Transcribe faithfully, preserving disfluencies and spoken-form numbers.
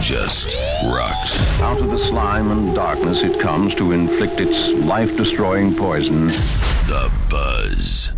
just rocks. Out of the slime and darkness it comes to inflict its life-destroying poison. The Buzz.